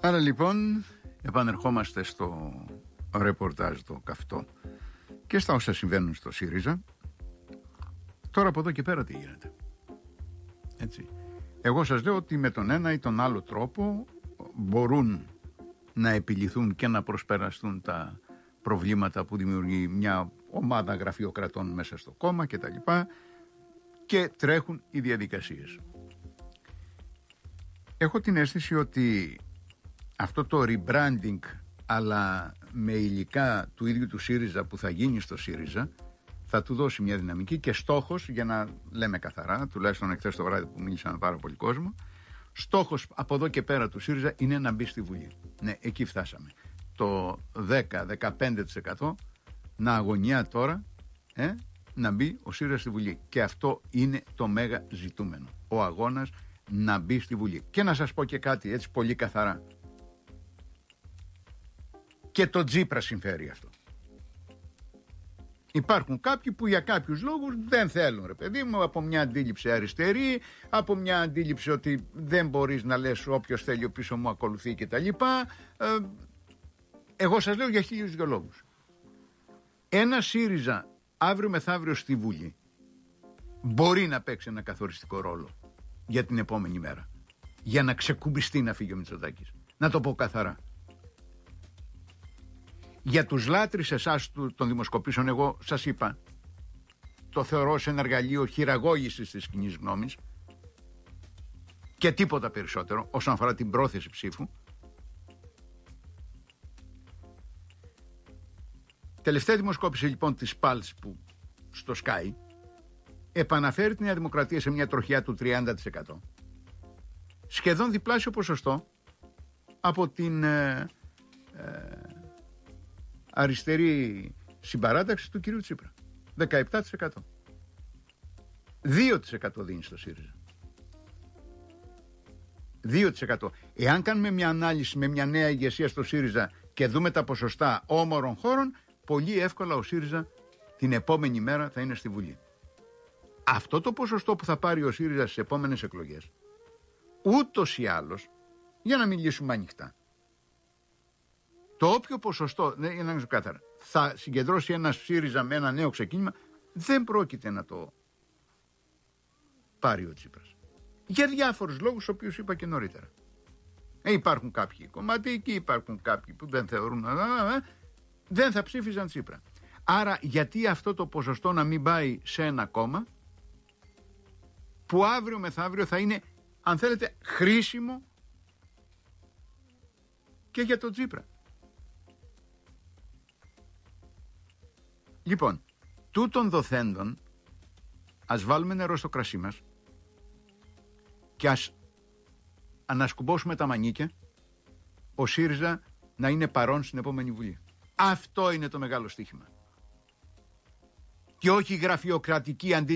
Άρα λοιπόν επανερχόμαστε στο ρεπορτάζ το καυτό και στα όσα συμβαίνουν στο ΣΥΡΙΖΑ. Τώρα από εδώ και πέρα τι γίνεται? Έτσι. Εγώ σας λέω ότι με τον ένα ή τον άλλο τρόπο μπορούν να επιληθούν και να προσπεραστούν τα προβλήματα που δημιουργεί μια ομάδα γραφειοκρατών μέσα στο κόμμα και τα λοιπά, και τρέχουν οι διαδικασίες. Έχω την αίσθηση ότι αυτό το rebranding, αλλά με υλικά του ίδιου του ΣΥΡΙΖΑ που θα γίνει στο ΣΥΡΙΖΑ, θα του δώσει μια δυναμική και στόχος, για να λέμε καθαρά, τουλάχιστον εχθές το βράδυ που μίλησα με πάρα πολύ κόσμο, στόχος από εδώ και πέρα του ΣΥΡΙΖΑ είναι να μπει στη Βουλή. Ναι, εκεί φτάσαμε. Το 10-15% να αγωνιά τώρα να μπει ο ΣΥΡΙΖΑ στη Βουλή. Και αυτό είναι το μέγα ζητούμενο. Ο αγώνας να μπει στη Βουλή. Και να σας πω και κάτι έτσι πολύ καθαρά. Και το Τσίπρα συμφέρει αυτό. Υπάρχουν κάποιοι που για κάποιους λόγους δεν θέλουν, ρε παιδί μου, από μια αντίληψη αριστερή, από μια αντίληψη ότι δεν μπορείς να λες όποιος θέλει ο πίσω μου ακολουθεί κτλ. Εγώ σας λέω για 1002 λόγους. Ένα ΣΥΡΙΖΑ αύριο μεθαύριο στη Βουλή μπορεί να παίξει ένα καθοριστικό ρόλο για την επόμενη μέρα, για να ξεκουμπιστεί να φύγει ο Μητσοτάκης. Να το πω καθαρά. Για τους λάτρεις εσάς των δημοσκοπήσεων, εγώ σας είπα, το θεωρώ σε ένα εργαλείο χειραγώγησης της κοινής γνώμης και τίποτα περισσότερο όσον αφορά την πρόθεση ψήφου. Τελευταία δημοσκόπηση λοιπόν της ΠΑΛΣ που στο Sky επαναφέρει τη Νέα Δημοκρατία σε μια τροχιά του 30%. Σχεδόν διπλάσιο ποσοστό από την αριστερή συμπαράταξη του κυρίου Τσίπρα. 17%. 2% δίνει στο ΣΥΡΙΖΑ. 2%. Εάν κάνουμε μια ανάλυση με μια νέα ηγεσία στο ΣΥΡΙΖΑ και δούμε τα ποσοστά όμορων χώρων, πολύ εύκολα ο ΣΥΡΙΖΑ την επόμενη μέρα θα είναι στη Βουλή. Αυτό το ποσοστό που θα πάρει ο ΣΥΡΙΖΑ στις επόμενες εκλογές, ούτως ή άλλως, για να μιλήσουμε ανοιχτά, το όποιο ποσοστό, για να κάθαρα, θα συγκεντρώσει ένα ΣΥΡΙΖΑ με ένα νέο ξεκίνημα, δεν πρόκειται να το πάρει ο Τσίπρας. Για διάφορους λόγους, ο οποίους είπα και νωρίτερα. Υπάρχουν κάποιοι κομματικοί, υπάρχουν κάποιοι που δεν θεωρούν, δεν θα ψήφιζαν Τσίπρα. Άρα γιατί αυτό το ποσοστό να μην πάει σε ένα κόμμα που αύριο μεθαύριο θα είναι, αν θέλετε, χρήσιμο και για τον Τσίπρα. Λοιπόν, τούτων δοθέντων ας βάλουμε νερό στο κρασί μας και ας ανασκουμπώσουμε τα μανίκια ο ΣΥΡΙΖΑ να είναι παρόν στην επόμενη Βουλή. Αυτό είναι το μεγάλο στοίχημα. Και όχι η γραφειοκρατική αντίληψη